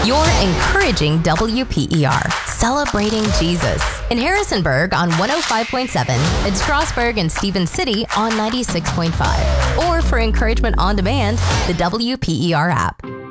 You're encouraging WPER, celebrating Jesus. In Harrisonburg on 105.7, in Strasburg and Stevens City on 96.5. Or for encouragement on demand, the WPER app.